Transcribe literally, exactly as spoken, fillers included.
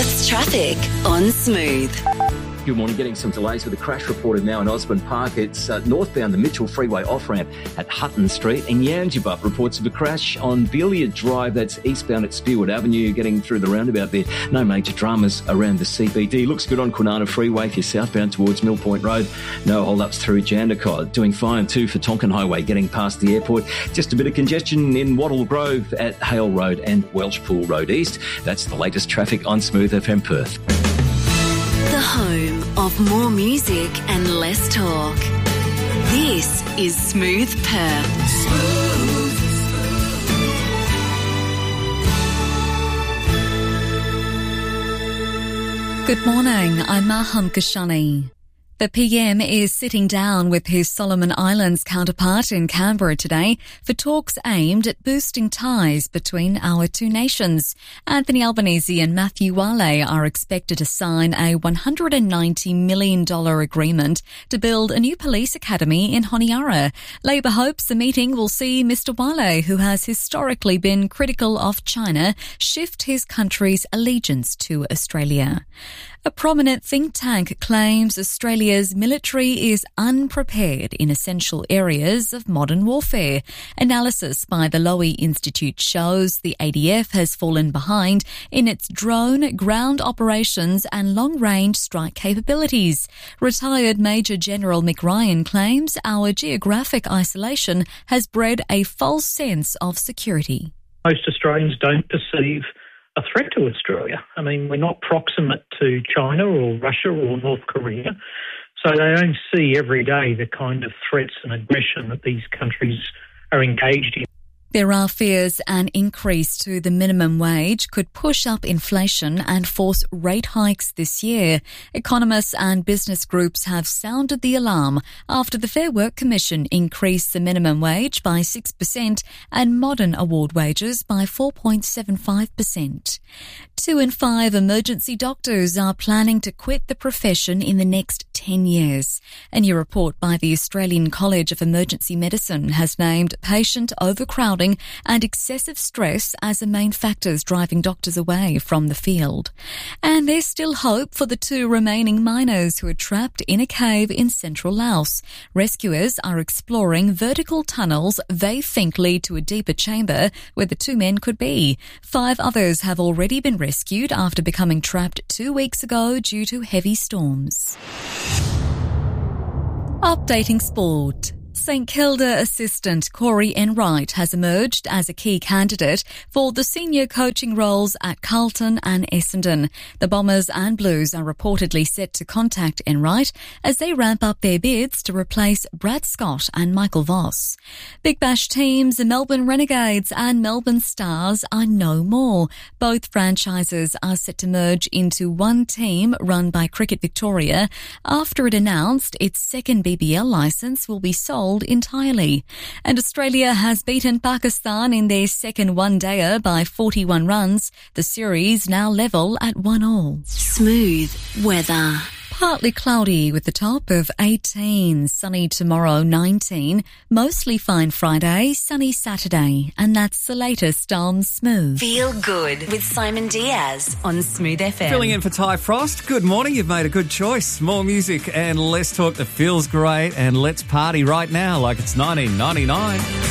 That's traffic on Smooth. Good morning. Getting some delays with a crash reported now in Osborne Park. It's uh, northbound the Mitchell Freeway off-ramp at Hutton Street. And Yangebup reports of a crash on Belia Drive. That's eastbound at Spearwood Avenue, getting through the roundabout there. No major dramas around the C B D. Looks good on Kwinana Freeway if you're southbound towards Mill Point Road. No hold-ups through Jandakot. Doing fine too for Tonkin Highway, getting past the airport. Just a bit of congestion in Wattle Grove at Hale Road and Welshpool Road East. That's the latest traffic on Smooth F M Perth. The home of more music and less talk. This is Smooth Perth. Smooth. Good morning, I'm Maham Kashani. The P M is sitting down with his Solomon Islands counterpart in Canberra today for talks aimed at boosting ties between our two nations. Anthony Albanese and Matthew Wale are expected to sign a one hundred ninety million dollars agreement to build a new police academy in Honiara. Labor hopes the meeting will see Mister Wale, who has historically been critical of China, shift his country's allegiance to Australia. A prominent think tank claims Australia's military is unprepared in essential areas of modern warfare. Analysis by the Lowy Institute shows the A D F has fallen behind in its drone, ground operations and long-range strike capabilities. Retired Major General Mick Ryan claims our geographic isolation has bred a false sense of security. Most Australians don't perceive a threat to Australia. I mean, we're not proximate to China or Russia or North Korea, so they don't see every day the kind of threats and aggression that these countries are engaged in. There are fears an increase to the minimum wage could push up inflation and force rate hikes this year. Economists and business groups have sounded the alarm after the Fair Work Commission increased the minimum wage by six percent and modern award wages by four point seven five percent. Two in five emergency doctors are planning to quit the profession in the next ten years. A new report by the Australian College of Emergency Medicine has named patient overcrowding and excessive stress as the main factors driving doctors away from the field. And there's still hope for the two remaining miners who are trapped in a cave in central Laos. Rescuers are exploring vertical tunnels they think lead to a deeper chamber where the two men could be. Five others have already been rescued after becoming trapped two weeks ago due to heavy storms. Updating sport. St Kilda assistant Corey Enright has emerged as a key candidate for the senior coaching roles at Carlton and Essendon. The Bombers and Blues are reportedly set to contact Enright as they ramp up their bids to replace Brad Scott and Michael Voss. Big Bash teams, the Melbourne Renegades and Melbourne Stars, are no more. Both franchises are set to merge into one team run by Cricket Victoria after it announced its second B B L licence will be sold entirely. And Australia has beaten Pakistan in their second one-dayer by forty-one runs. The series now level at one all. Smooth weather. Partly cloudy with the top of eighteen, sunny tomorrow nineteen, mostly fine Friday, sunny Saturday, and that's the latest on Smooth. Feel good with Simon Diaz on Smooth F M. Filling in for Ty Frost. Good morning, you've made a good choice. More music and less talk that feels great, and let's party right now like it's nineteen ninety-nine.